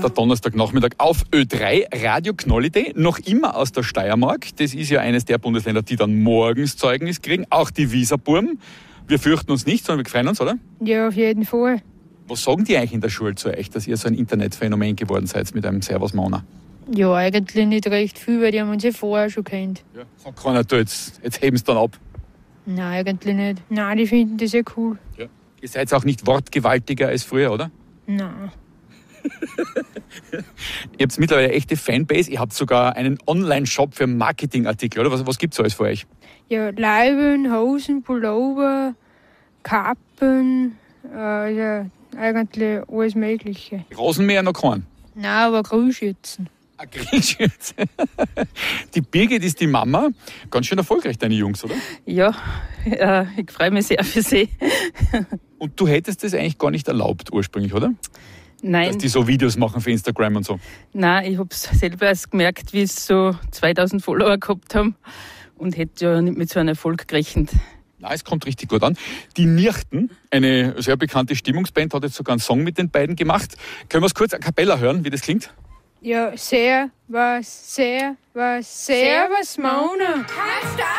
Der Donnerstagnachmittag auf Ö3, Radio Knolli-Day, noch immer aus der Steiermark. Das ist ja eines der Bundesländer, die dann morgens Zeugnis kriegen. Auch die Wieserburm. Wir fürchten uns nicht, sondern wir freuen uns, oder? Ja, auf jeden Fall. Was sagen die eigentlich in der Schule zu euch, dass ihr so ein Internetphänomen geworden seid mit einem Servus Mona? Ja, eigentlich nicht recht viel, weil die haben uns ja vorher schon kennt. Ja. Sagt keiner, du, jetzt heben sie dann ab. Nein, eigentlich nicht. Nein, die finden das ja cool. Ja. Ihr seid auch nicht wortgewaltiger als früher, oder? Nein. Ihr habt mittlerweile eine echte Fanbase. Ihr habt sogar einen Online-Shop für Marketingartikel, oder? Was gibt es alles für euch? Ja, Leiben, Hosen, Pullover, Kappen, ja, eigentlich alles Mögliche. Rasenmäher noch keinen? Nein, aber Grillschützen. Ein Grillschütze. Die Birgit ist die Mama. Ganz schön erfolgreich, deine Jungs, oder? Ja, ich freue mich sehr für sie. Und du hättest das eigentlich gar nicht erlaubt ursprünglich, oder? Nein. Dass die so Videos machen für Instagram und so. Nein, ich habe es selber erst gemerkt, wie es so 2000 Follower gehabt haben und hätte ja nicht mit so einem Erfolg gerechnet. Na, es kommt richtig gut an. Die Nirchten, eine sehr bekannte Stimmungsband, hat jetzt sogar einen Song mit den beiden gemacht. Können wir es kurz a cappella hören, wie das klingt? Ja, Servus Mona.